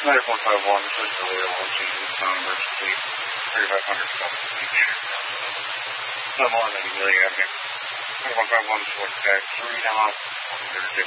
United 151, this is really all Jesus, non-emergency, 3500 South Beach. No more than a million, 151 short tag, 3 now,